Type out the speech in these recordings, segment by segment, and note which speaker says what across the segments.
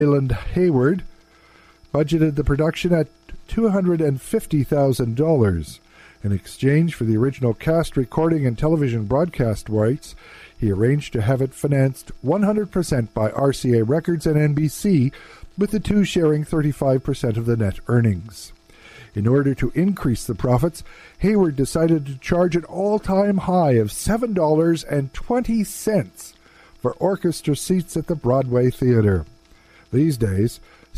Speaker 1: Leland Hayward budgeted the production at $250,000. In exchange for the original cast recording and television broadcast rights, he arranged to have it financed 100% by RCA Records and NBC, with the two sharing 35% of the net earnings. In order to increase the profits, Hayward decided to charge an all-time high of $7.20 for orchestra seats at the Broadway Theatre. These days,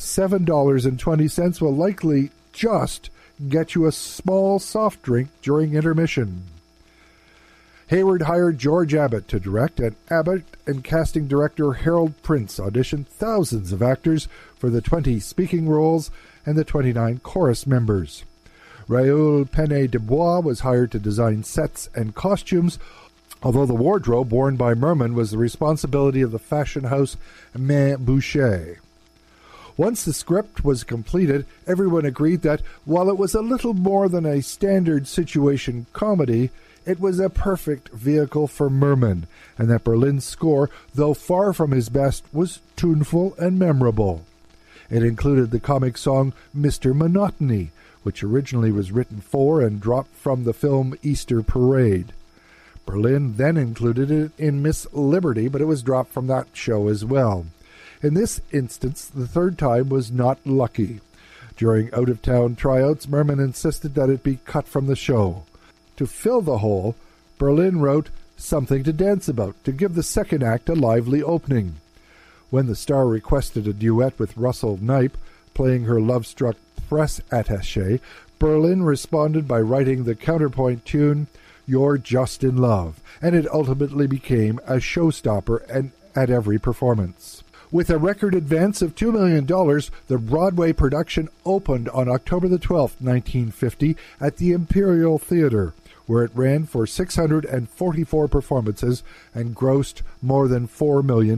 Speaker 1: $7.20 will likely just get you a small soft drink during intermission. Hayward hired George Abbott to direct, and Abbott and casting director Harold Prince auditioned thousands of actors for the 20 speaking roles and the 29 chorus members. Raoul Pene-Dubois was hired to design sets and costumes, although the wardrobe worn by Merman was the responsibility of the fashion house Main Boucher. Once the script was completed, everyone agreed that, while it was a little more than a standard situation comedy, it was a perfect vehicle for Merman, and that Berlin's score, though far from his best, was tuneful and memorable. It included the comic song Mr. Monotony, which originally was written for and dropped from the film Easter Parade. Berlin then included it in Miss Liberty, but it was dropped from that show as well. In this instance, the third time was not lucky. During out-of-town tryouts, Merman insisted that it be cut from the show. To fill the hole, Berlin wrote Something to Dance About to give the second act a lively opening. When the star requested a duet with Russell Knipe, playing her love-struck press attaché, Berlin responded by writing the counterpoint tune, You're Just in Love, and it ultimately became a showstopper at every performance. With a record advance of $2 million, the Broadway production opened on October the 12th, 1950, at the Imperial Theatre, where it ran for 644 performances and grossed more than $4 million.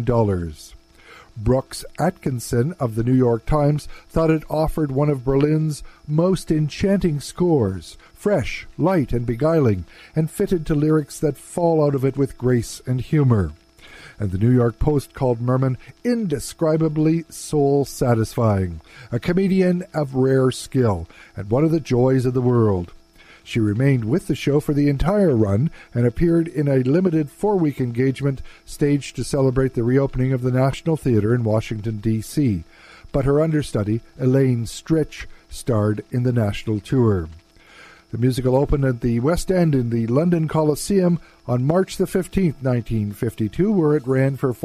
Speaker 1: Brooks Atkinson of the New York Times thought it offered one of Berlin's most enchanting scores, fresh, light, and beguiling, and fitted to lyrics that fall out of it with grace and humor. And the New York Post called Merman indescribably soul-satisfying, a comedian of rare skill, and one of the joys of the world. She remained with the show for the entire run and appeared in a limited 4-week engagement staged to celebrate the reopening of the National Theatre in Washington, D.C., but her understudy, Elaine Stritch, starred in the national tour. The musical opened at the West End in the London Coliseum on March the 15th, 1952, where it ran for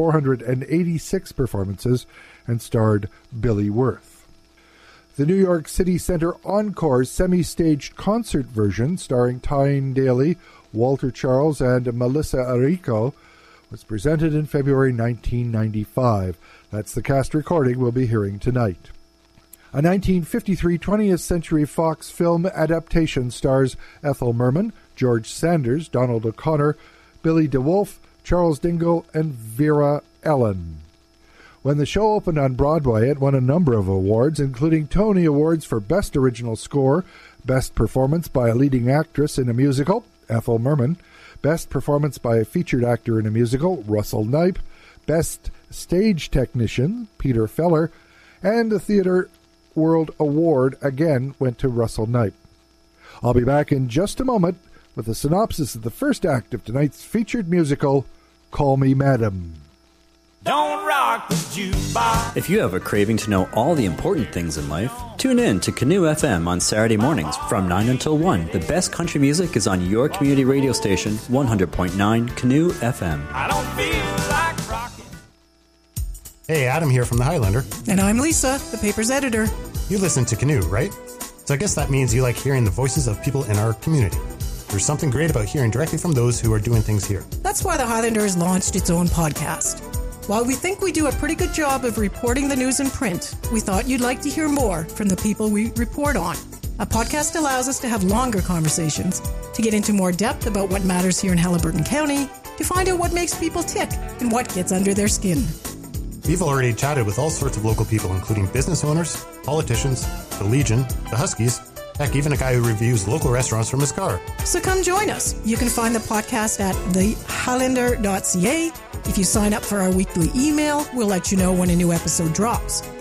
Speaker 1: 486 performances and starred Billy Wirth. The New York City Center Encore's semi-staged concert version, starring Tyne Daly, Walter Charles, and Melissa Arrico, was presented in February 1995. That's the cast recording we'll be hearing tonight. A 1953 20th Century Fox film adaptation stars Ethel Merman, George Sanders, Donald O'Connor, Billy DeWolf, Charles Dingle, and Vera Ellen. When the show opened on Broadway, it won a number of awards, including Tony Awards for Best Original Score, Best Performance by a Leading Actress in a Musical, Ethel Merman, Best Performance by a Featured Actor in a Musical, Russell Knipe, Best Stage Technician, Peter Feller, and the Theatre World Award again went to Russell Knipe. I'll be back in just a moment with a synopsis of the first act of tonight's featured musical, Call Me Madam.
Speaker 2: Don't rock the jukebox.
Speaker 3: If you have a craving to know all the important things in life, tune in to Canoe FM on Saturday mornings from 9 until 1. The best country music is on your community radio station, 100.9 Canoe FM.
Speaker 2: I don't feel like rocking.
Speaker 4: Hey, Adam here from the Highlander.
Speaker 5: And I'm Lisa, the paper's editor.
Speaker 4: You listen to Canoe, right? So I guess that means you like hearing the voices of people in our community. There's something great about hearing directly from those who are doing things here.
Speaker 5: That's why the Highlander has launched its own podcast. While we think we do a pretty good job of reporting the news in print, we thought you'd like to hear more from the people we report on. A podcast allows us to have longer conversations, to get into more depth about what matters here in Haliburton County, to find out what makes people tick and what gets under their skin.
Speaker 4: We've already chatted with all sorts of local people, including business owners, politicians, the Legion, the Huskies, heck, even a guy who reviews local restaurants from his car.
Speaker 5: So come join us. You can find the podcast at thehighlander.ca If you sign up for our weekly email, we'll let you know when a new episode drops.